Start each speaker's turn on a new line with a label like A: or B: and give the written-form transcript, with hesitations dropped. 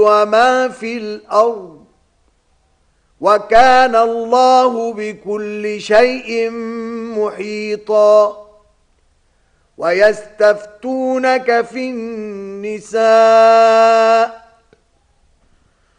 A: وما في الأرض وكان الله بكل شيء محيطا ويستفتونك في النساء